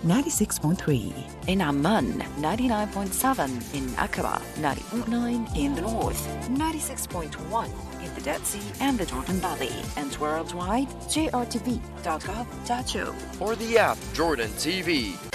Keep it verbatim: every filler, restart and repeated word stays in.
ninety-six point three. In Amman, ninety-nine point seven. In Aqaba, ninety point nine. In the north, ninety-six point one. In the Dead Sea and the Jordan Valley. And worldwide, J R T V dot gov dot U. Or the app Jordan T V.